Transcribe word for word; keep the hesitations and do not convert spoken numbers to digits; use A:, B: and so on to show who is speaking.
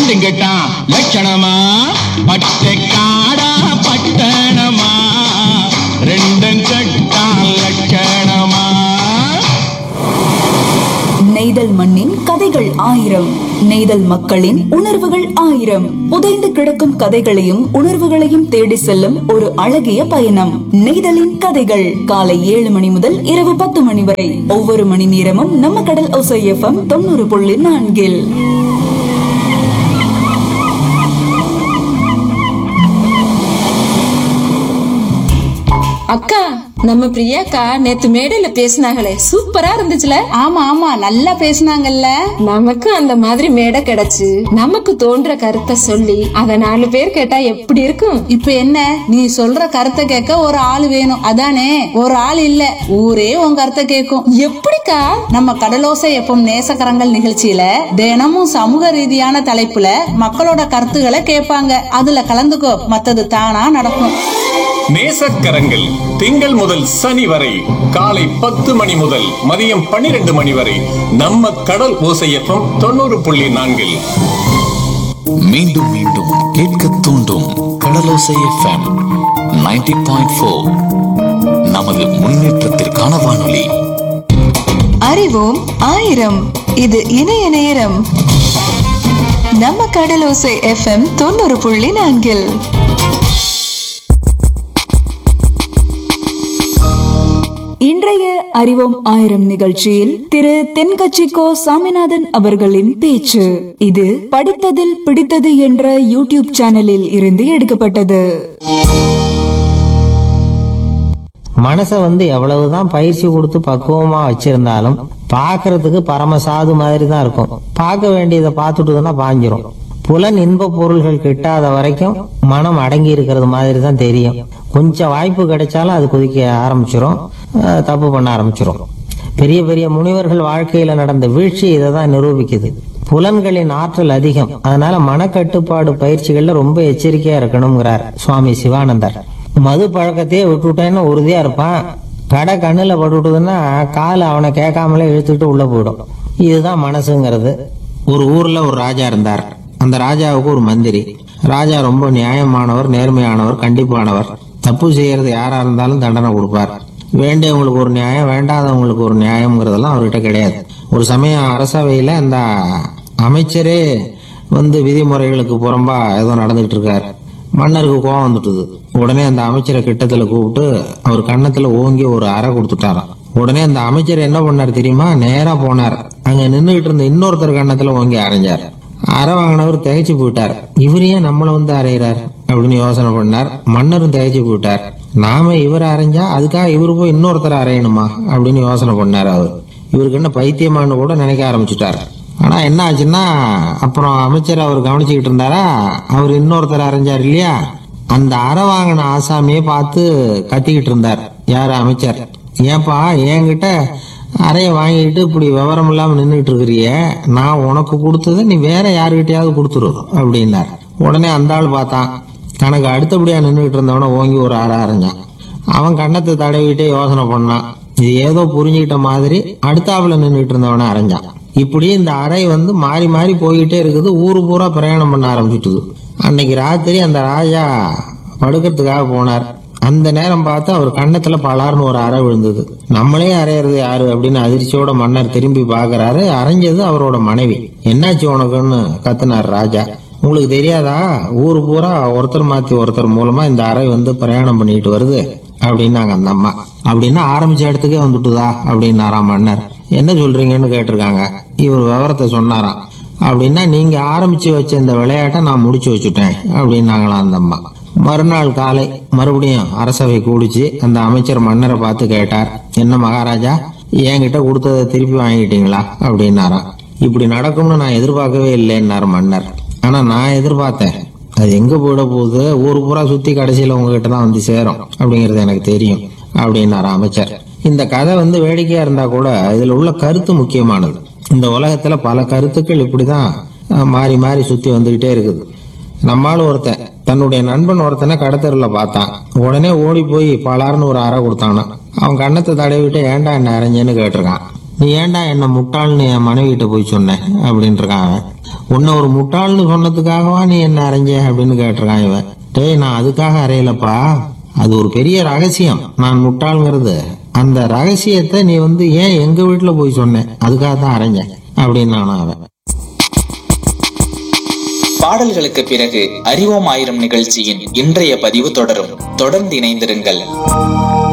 A: ஆடுங்கட்டான் லட்சணமா பட்டை காடா பட்டணமா ரெண்டும் கட்டான் லட்சணமா.
B: நெய்தல் மண்ணின் கதைகள் ஆயிரம், நெய்தல் மக்களின் உணர்வுகள் ஆயிரம். புதைந்து கிடக்கும் கதைகளையும் உணர்வுகளையும் தேடி செல்லும் ஒரு அழகிய பயணம். நெய்தலின் கதைகள் காலை ஏழு மணி முதல் இரவு பத்து மணி வரை ஒவ்வொரு மணி நேரமும் நம்ம கடல் ஓசை எஃப்எம் தொண்ணூறு புள்ளி நான்கில்.
C: அக்கா, நம்ம பிரியாக்கா நேத்து மேடையில பேசினாங்களே, சூப்பரா இருந்துச்சுல.
D: ஆமா ஆமா, நல்லா பேசினாங்கல்ல.
C: நமக்கு அந்த மாதிரி மேடை கிடைச்சு நமக்கு தோன்ற கருத்தை சொல்லி அத நாலு பேர் கேட்டா எப்படி இருக்கும்?
D: இப்ப என்ன, நீ சொல்ற கருத்தை கேட்க ஒரு ஆள் வேணும், அதானே? ஒரு ஆள் இல்ல, ஊரே உன் கருத்தை கேட்கும்.
C: எப்படிக்கா?
D: நம்ம கடலோசை எப்பவும் நேசக்கரங்கள் நிகழ்ச்சியில தினமும் சமூக ரீதியான தலைப்புல மக்களோட கருத்துக்களை கேட்பாங்க. அதுல கலந்துக்கோ, மத்தது தானா நடக்கும்.
E: நேசக்கரங்கள் திங்கள் முதல் சனி வரை காலை பத்து மணி முதல் மதியம் பன்னிரண்டு மணி வரை நம்ம கடல் ஓசையப்பம் தொண்ணூறு புள்ளி நான்கில்.
F: மீண்டும் மீண்டும் கேட்க தூண்டும் கடலோசை எஃப்எம் நைன்டி பாயிண்ட் ஃபோர், நமது முன்னேற்றத்திற்கான வானொலி.
G: அறிவோம் ஆயிரம், இது இணைய நேரம். நம்ம கடலோசை எஃப்எம் தொண்ணூறு புள்ளி நான்கில்.
B: இன்றைய அறிவோம் ஆயிரம் நிகழ்ச்சியில் திரு தென்கட்சிக்கோ சாமிநாதன் அவர்களின் பேச்சு. இது படித்ததில் பிடித்தது என்ற யூடியூப் சேனலில் இருந்து எடுக்கப்பட்டது.
H: மனசை வந்து எவ்வளவுதான் பயிற்சி கொடுத்து பக்குவமா வச்சிருந்தாலும் பாக்குறதுக்கு பரமசாது மாதிரி தான் இருக்கும். பார்க்க வேண்டியதை பார்த்துட்டுதுன்னா பாஞ்சிரும். புலன் இன்ப பொருள்கள் கிட்டாத வரைக்கும் மனம் அடங்கி இருக்கிறது மாதிரி தான் தெரியும். கொஞ்சம் வாய்ப்பு கிடைச்சாலும் அது குதிக்க ஆரம்பிச்சிரும், தப்பு பண்ண ஆரம்பிச்சிரும். பெரிய பெரிய முனிவர்கள் வாழ்க்கையில நடந்த வீழ்ச்சி இதை தான் நிரூபிக்குது. புலன்களின் ஆற்றல் அதிகம், அதனால மனக்கட்டுப்பாடு பயிற்சிகள்ல ரொம்ப எச்சரிக்கையா இருக்கணுங்கிறார் சுவாமி சிவானந்தர். மது பழக்கத்தையே விட்டுட்டேன்னு உறுதியா இருப்பான். கடை கண்ணுல பட்டுட்டுதுன்னா காலை அவனை கேட்காமலே இழுத்துட்டு உள்ள போயிடும். இதுதான் மனசுங்கிறது. ஒரு ஊர்ல ஒரு ராஜா இருந்தார். அந்த ராஜாவுக்கு ஒரு மந்திரி. ராஜா ரொம்ப நியாயமானவர், நேர்மையானவர், கண்டிப்பானவர். தப்பு செய்யறது யாரா இருந்தாலும் தண்டனை கொடுப்பார். வேண்டியவங்களுக்கு ஒரு நியாயம், வேண்டாதவங்களுக்கு ஒரு நியாயம்ங்கிறதெல்லாம் அவர்கிட்ட கிடையாது. ஒரு சமயம் அரசவையில அந்த அமைச்சரே வந்து விதிமுறைகளுக்கு புறம்பா ஏதோ நடந்துகிட்டு இருக்காரு. மன்னருக்கு கோபம் வந்துட்டுது. உடனே அந்த அமைச்சரை கிட்டத்துல கூப்பிட்டு அவர் கன்னத்துல ஓங்கி ஒரு அறை கொடுத்துட்டாராம். உடனே அந்த அமைச்சர் என்ன பண்ணார் தெரியுமா? நேரா போனார். அங்க நின்றுகிட்டு இருந்த இன்னொருத்தர் கன்னத்துல ஓங்கி அரைஞ்சார். அரை வாங்கினவர் திகைச்சு போயிட்டார். இவர் ஏன் நம்மள வந்து அரைகிறார் அப்படின்னு யோசனை பண்ணார். மன்னரும் திகைச்சு போயிட்டார். நாம இவர் அரைஞ்சா அதுக்காக இவரு போய் இன்னொருத்தர் அரையணுமா அப்படின்னு யோசனை பண்ணார். அவர் இவருக்கு என்ன பைத்தியமானு கூட நினைக்க ஆரம்பிச்சுட்டார். ஆனா என்ன ஆச்சுன்னா, அப்புறம் அமைச்சர் அவர் கவனிச்சுக்கிட்டு இருந்தாரா, அவர் இன்னொருத்தர் அரைஞ்சார் இல்லையா, அந்த அரை வாங்கின ஆசாமியை பார்த்து கத்திக்கிட்டு இருந்தார். யாரு? அமைச்சர். ஏன்பா என்கிட்ட அறைய வாங்கிட்டு இப்படி விவரம் இல்லாம நின்றுட்டு இருக்கிறிய, நான் உனக்கு கொடுத்ததை நீ வேற யாருகிட்டயாவது கொடுத்துரு அப்படின்னார். உடனே அந்த ஆள் பார்த்தான், தனக்கு அடுத்தபடியா நின்றுகிட்டு இருந்தவன ஓங்கி ஒரு அறை அரைஞ்சான். அவன் கண்ணத்தை தடவிட்டே யோசனை பண்ணான். இது ஏதோ புரிஞ்சுக்கிட்ட மாதிரி அடுத்தாப்புல நின்றுட்டு இருந்தவன அரைஞ்சான். இப்படி இந்த அறை வந்து மாறி மாறி போய்கிட்டே இருக்குது. ஊரு பூரா பிரயாணம் பண்ண ஆரம்பிச்சுட்டுது. அன்னைக்கு ராத்திரி அந்த ராஜா படுக்கிறதுக்காக போனார். அந்த நேரம் பார்த்து அவர் கண்ணத்துல பலார்னு ஒரு அறை விழுந்தது. நம்மளே அரையிறது யாரு அப்படின்னு அதிர்ச்சியோட மன்னர் திரும்பி பாக்குறாரு. அரைஞ்சது அவரோட மனைவி. என்னாச்சு உனக்குன்னு கத்துனார் ராஜா. உங்களுக்கு தெரியாதா, ஊரு பூரா ஒருத்தர் மாத்தி ஒருத்தர் மூலமா இந்த அறை வந்து பிரயாணம் பண்ணிட்டு வருது அப்படின்னாங்க அந்த அம்மா. அப்படின்னா ஆரம்பிச்ச இடத்துக்கே வந்துட்டுதா அப்படின்னாராம் மன்னர். என்ன சொல்றீங்கன்னு கேட்டிருக்காங்க. இவர் விவரத்தை சொன்னாராம். அப்படின்னா நீங்க ஆரம்பிச்சு வச்ச இந்த விளையாட்டை நான் முடிச்சு வச்சுட்டேன் அப்படின்னாங்களாம் அந்த அம்மா. மறுநாள் காலை மறுபடியும் அரசவை கூடிச்சு அந்த அமைச்சர் மன்னரை பார்த்து கேட்டார், என்ன மகாராஜா, என்கிட்ட கொடுத்ததை திருப்பி வாங்கிட்டீங்களா அப்படின்னாராம். இப்படி நடக்கும்னு நான் எதிர்பார்க்கவே இல்லைன்னாரு மன்னர். ஆனா நான் எதிர்பார்த்தேன். அது எங்க போயிட போகுது, ஊரு பூரா சுத்தி கடைசியில உங்ககிட்ட தான் வந்து சேரும் அப்படிங்கறது எனக்கு தெரியும் அப்படின்னாரு அமைச்சர். இந்த கதை வந்து வேடிக்கையா இருந்தா கூட இதுல உள்ள கருத்து முக்கியமானது. இந்த உலகத்துல பல கருத்துக்கள் இப்படிதான் மாறி மாறி சுத்தி வந்துகிட்டே இருக்குது. நம்மால ஒருத்தன் தன்னுடைய நண்பன் ஒருத்தனை கடத்தருல பார்த்தான். உடனே ஓடி போய் பலார்னு ஒரு அறை கொடுத்தானா. அவன் கண்ணத்தை தடவிட்டு ஏன்டா என்ன அரைஞ்சேன்னு கேட்டிருக்கான். நீ ஏன்டா என்ன முட்டாள்னு என் மனைவிட்ட போய் சொன்ன அப்படின்னு இருக்கான் அவன். உன்னை ஒரு முட்டாள்னு சொன்னதுக்காகவா நீ என்ன அரைஞ்ச அப்படின்னு கேட்டிருக்கான் இவன். டேய், நான் அதுக்காக அறையலப்பா, அது ஒரு பெரிய ரகசியம். நான் முட்டாள்ங்கிறது அந்த ரகசியத்தை நீ வந்து ஏன் எங்க வீட்டுல போய் சொன்ன, அதுக்காக தான் அரைஞ்சேன் அப்படின்னு நானும் அவன்.
I: பாடல்களுக்கு பிறகு அறிவோம் ஆயிரம் நிகழ்ச்சியின் இன்றைய பதிவு தொடரும். தொடர்ந்து இணைந்திருங்கள்.